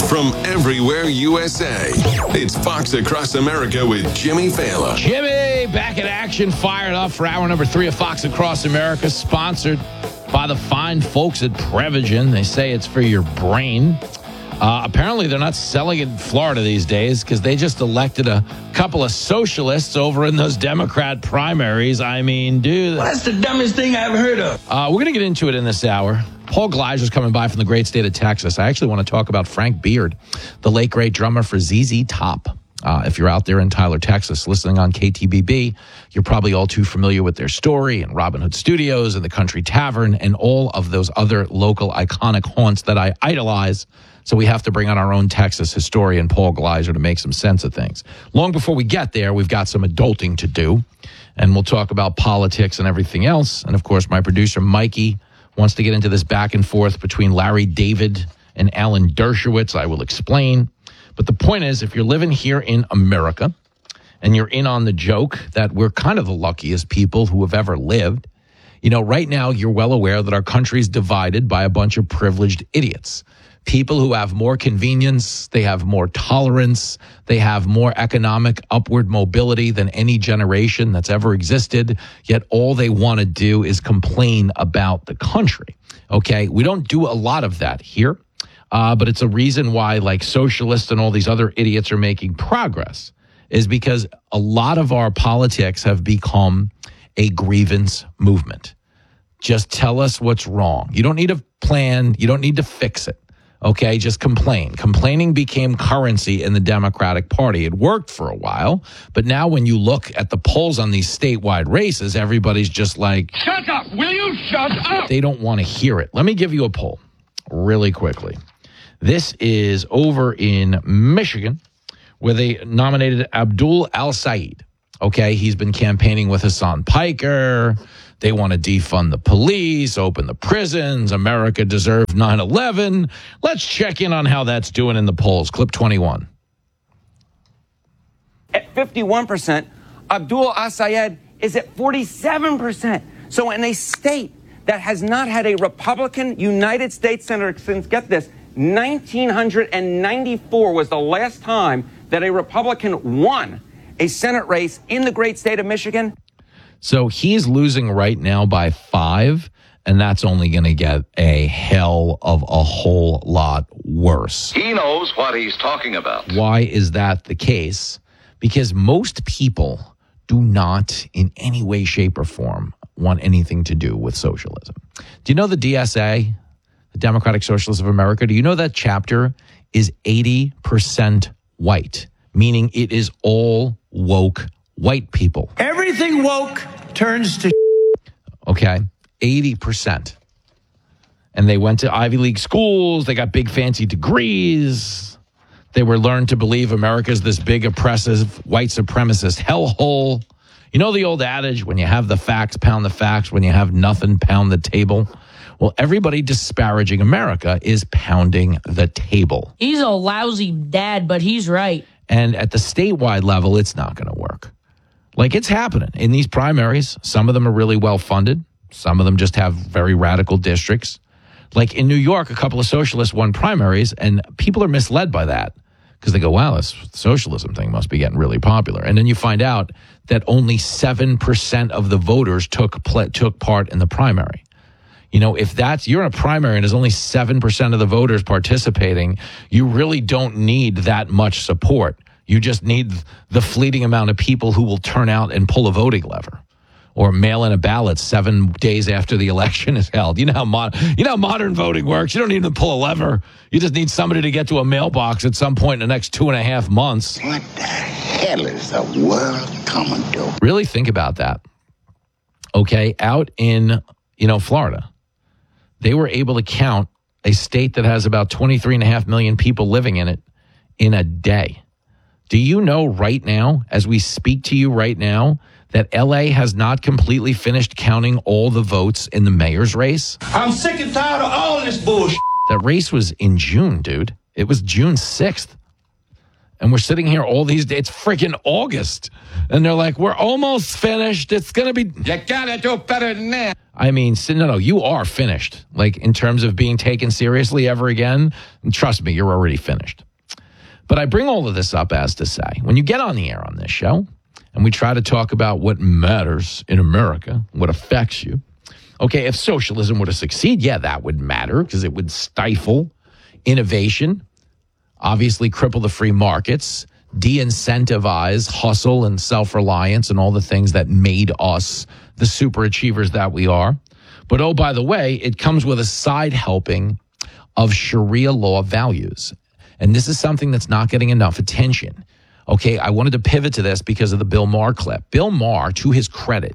from everywhere USA. It's Fox Across America with Jimmy Fallon. Jimmy, back in action, fired up for hour number 3 of Fox Across America, sponsored by the fine folks at Prevagen. They say it's for your brain. Apparently, they're not selling it in Florida these days because they just elected a couple of socialists over in those Democrat primaries. I mean, dude. Well, that's the dumbest thing I ever heard of. We're going to get into it in this hour. Paul Gleiser's coming by from the great state of Texas. I actually want to talk about Frank Beard, the late, great drummer for ZZ Top. If you're out there in Tyler, Texas, listening on KTBB, you're probably all too familiar with their story and Robin Hood Studios and the Country Tavern and all of those other local iconic haunts that I idolize. So we have to bring on our own Texas historian, Paul Gleiser, to make some sense of things. Long before we get there, we've got some adulting to do, and we'll talk about politics and everything else. And, of course, my producer, Mikey, wants to get into this back and forth between Larry David and Alan Dershowitz. I will explain. But the point is, if you're living here in America and you're in on the joke that we're kind of the luckiest people who have ever lived, you know, right now you're well aware that our country's divided by a bunch of privileged idiots. People who have more convenience, they have more tolerance, they have more economic upward mobility than any generation that's ever existed, yet all they want to do is complain about the country. Okay, we don't do a lot of that here, but it's a reason why, like, socialists and all these other idiots are making progress, is because a lot of our politics have become a grievance movement. Just tell us what's wrong. You don't need a plan. You don't need to fix it. Okay, just complain. Complaining became currency in the Democratic Party. It worked for a while, but now when you look at the polls on these statewide races, everybody's just like, Shut up! Will you shut up? they don't want to hear it. Let me give you a poll really quickly. This is over in Michigan, where they nominated Abdul Al-Sayed. Okay, he's been campaigning with Hassan Piker. They want to defund the police, open the prisons. America deserved 9/11. Let's check in on how that's doing in the polls. Clip 21. At 51%, Abdul Al-Sayed is at 47%. So in a state that has not had a Republican United States Senator since, get this, 1994 was the last time that a Republican won a Senate race in the great state of Michigan. So he's losing right now by 5, and that's only going to get a hell of a whole lot worse. He knows what he's talking about. Why is that the case? Because most people do not, in any way, shape, or form, want anything to do with socialism. Do you know the DSA, the Democratic Socialists of America? Do you know that chapter is 80% white, meaning it is all woke white people. Everything woke turns to Okay, 80%. And they went to Ivy League schools. They got big fancy degrees. They were learned to believe America's this big oppressive white supremacist hellhole. You know the old adage, when you have the facts, pound the facts. When you have nothing, pound the table. Well, everybody disparaging America is pounding the table. He's a lousy dad, but he's right. And at the statewide level, it's not going to work. Like, it's happening in these primaries. Some of them are really well funded. Some of them just have very radical districts. Like in New York, a couple of socialists won primaries, and people are misled by that because they go, wow, this socialism thing must be getting really popular. And then you find out that only 7% of the voters took part in the primary. You know, if you're in a primary and there's only 7% of the voters participating, you really don't need that much support. You just need the fleeting amount of people who will turn out and pull a voting lever or mail in a ballot 7 days after the election is held. You know how modern voting works. You don't need to pull a lever. You just need somebody to get to a mailbox at some point in the next 2.5 months. What the hell is the world coming to? Really think about that. Okay, out in, Florida, they were able to count a state that has about 23.5 million people living in it in a day. Do you know right now, as we speak to you right now, that L.A. has not completely finished counting all the votes in the mayor's race? I'm sick and tired of all this bullshit. That race was in June, dude. It was June 6th. And we're sitting here all these days. It's freaking August. And they're like, we're almost finished. It's going to be. You gotta do better than that. I mean, no, you are finished. Like, in terms of being taken seriously ever again, and trust me, you're already finished. But I bring all of this up as to say, when you get on the air on this show, and we try to talk about what matters in America, what affects you, okay, if socialism were to succeed, yeah, that would matter because it would stifle innovation, obviously cripple the free markets, de-incentivize hustle and self-reliance and all the things that made us the super achievers that we are. But oh, by the way, it comes with a side helping of Sharia law values. And this is something that's not getting enough attention. Okay, I wanted to pivot to this because of the Bill Maher clip. Bill Maher, to his credit,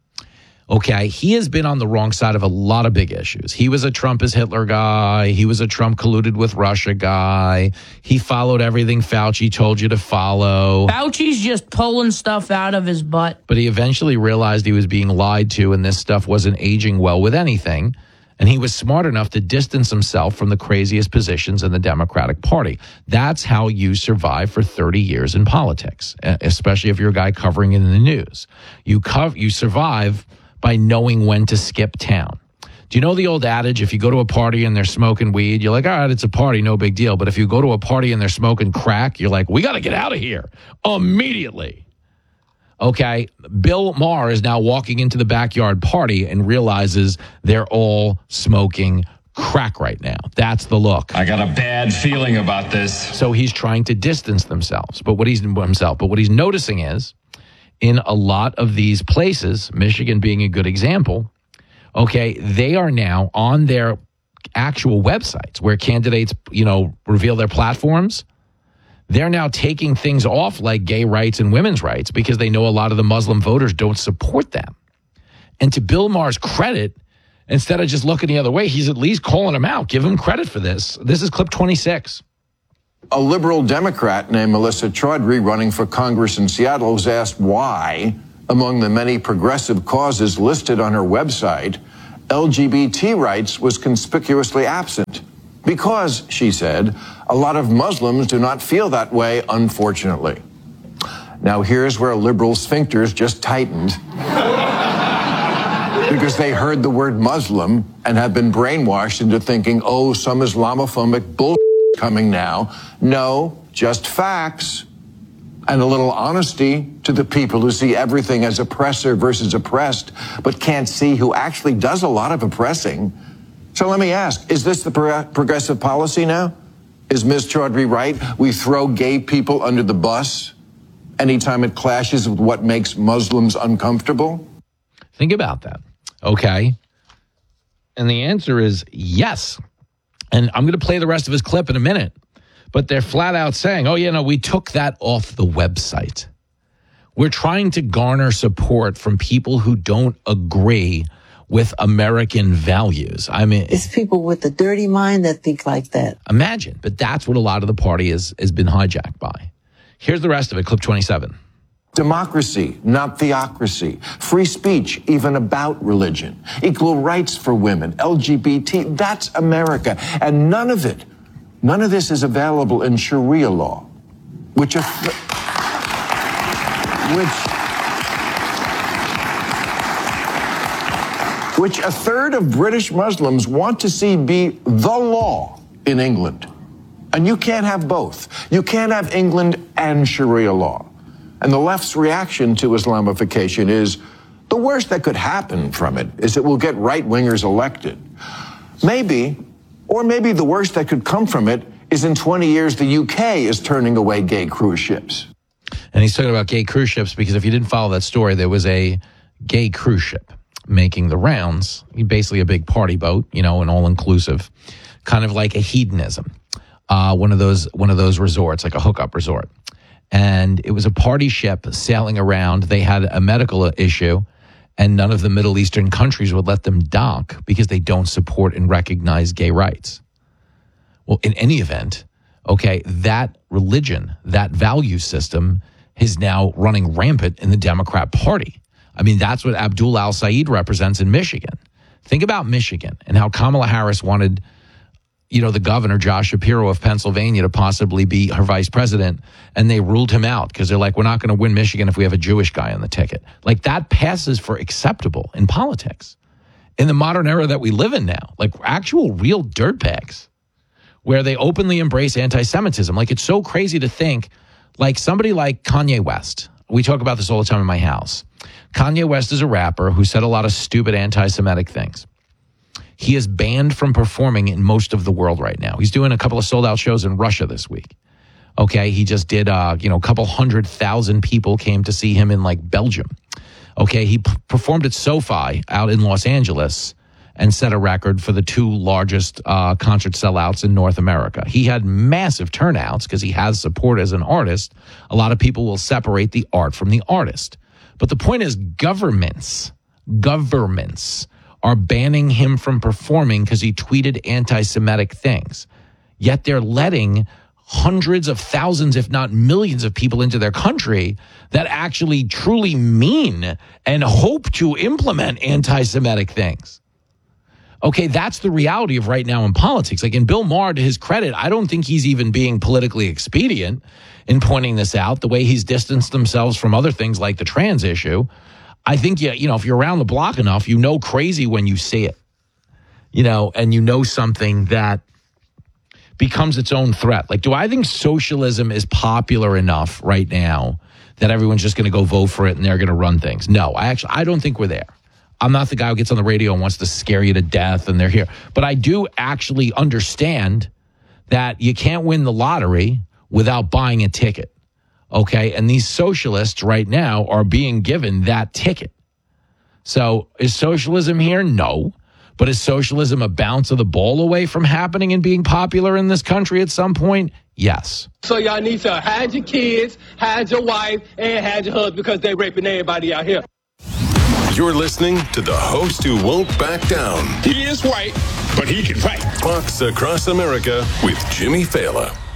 okay, he has been on the wrong side of a lot of big issues. He was a Trump is Hitler guy. He was a Trump colluded with Russia guy. He followed everything Fauci told you to follow. Fauci's just pulling stuff out of his butt. But he eventually realized he was being lied to and this stuff wasn't aging well with anything. And he was smart enough to distance himself from the craziest positions in the Democratic Party. That's how you survive for 30 years in politics, especially if you're a guy covering it in the news. You survive by knowing when to skip town. Do you know the old adage, if you go to a party and they're smoking weed, you're like, all right, it's a party, no big deal. But if you go to a party and they're smoking crack, you're like, we got to get out of here immediately. Okay, Bill Maher is now walking into the backyard party and realizes they're all smoking crack right now. That's the look. I got a bad feeling about this. So he's trying to distance themselves. But what he's noticing is, in a lot of these places, Michigan being a good example, okay, they are now on their actual websites where candidates, reveal their platforms. They're now taking things off like gay rights and women's rights because they know a lot of the Muslim voters don't support them. And to Bill Maher's credit, instead of just looking the other way, he's at least calling them out. Give him credit for this. This is clip 26. A liberal Democrat named Melissa Chaudhry, running for Congress in Seattle, was asked why, among the many progressive causes listed on her website, LGBT rights was conspicuously absent. Because, she said, a lot of Muslims do not feel that way, unfortunately. Now, here's where liberal sphincters just tightened. Because they heard the word Muslim and have been brainwashed into thinking, oh, some Islamophobic bullshit coming now. No, just facts. And a little honesty to the people who see everything as oppressor versus oppressed, but can't see who actually does a lot of oppressing. So let me ask, is this the progressive policy now? Is Ms. Chaudhry right? We throw gay people under the bus anytime it clashes with what makes Muslims uncomfortable? Think about that, okay? And the answer is yes. And I'm going to play the rest of his clip in a minute. But they're flat out saying, oh, we took that off the website. We're trying to garner support from people who don't agree with American values. I mean, it's people with a dirty mind that think like that. Imagine, but that's what a lot of the party has been hijacked by. Here's the rest of it, clip 27. Democracy, not theocracy. Free speech, even about religion. Equal rights for women, LGBT, that's America. And none of this is available in Sharia law, which a third of British Muslims want to see be the law in England. And you can't have both. You can't have England and Sharia law. And the left's reaction to Islamification is the worst that could happen from it is it will get right-wingers elected. Maybe the worst that could come from it is in 20 years the UK is turning away gay cruise ships. And he's talking about gay cruise ships because if you didn't follow that story, there was a gay cruise ship making the rounds, basically a big party boat, an all-inclusive, kind of like a hedonism, one of those resorts, like a hookup resort. And it was a party ship sailing around. They had a medical issue, and none of the Middle Eastern countries would let them dock because they don't support and recognize gay rights. Well, in any event, okay, that religion, that value system is now running rampant in the Democrat Party. I mean, that's what Abdul al-Sayed represents in Michigan. Think about Michigan and how Kamala Harris wanted the governor, Josh Shapiro of Pennsylvania, to possibly be her vice president, and they ruled him out because they're like, we're not going to win Michigan if we have a Jewish guy on the ticket. Like, that passes for acceptable in politics in the modern era that we live in now, like actual real dirtbags, where they openly embrace anti-Semitism. Like, it's so crazy to think, like, somebody like Kanye West. We talk about this all the time in my house. Kanye West is a rapper who said a lot of stupid anti-Semitic things. He is banned from performing in most of the world right now. He's doing a couple of sold-out shows in Russia this week. Okay, he just did, a couple 100,000 people came to see him in, like, Belgium. Okay, he performed at SoFi out in Los Angeles and set a record for the 2 largest concert sellouts in North America. He had massive turnouts because he has support as an artist. A lot of people will separate the art from the artist. But the point is, governments are banning him from performing because he tweeted anti-Semitic things. Yet they're letting hundreds of thousands, if not millions of people into their country that actually truly mean and hope to implement anti-Semitic things. Okay, that's the reality of right now in politics. Like, in Bill Maher, to his credit, I don't think he's even being politically expedient in pointing this out, the way he's distanced themselves from other things like the trans issue. I think, if you're around the block enough, crazy when you see it, and something that becomes its own threat. Like, do I think socialism is popular enough right now that everyone's just going to go vote for it and they're going to run things? No, I don't think we're there. I'm not the guy who gets on the radio and wants to scare you to death and they're here. But I do actually understand that you can't win the lottery without buying a ticket. Okay, and these socialists right now are being given that ticket. So is socialism here? No. But is socialism a bounce of the ball away from happening and being popular in this country at some point? Yes. So y'all need to hide your kids, hide your wife, and hide your husband because they raping everybody out here. You're listening to the host who won't back down. He is white, but he can fight. Fox Across America with Jimmy Fallon.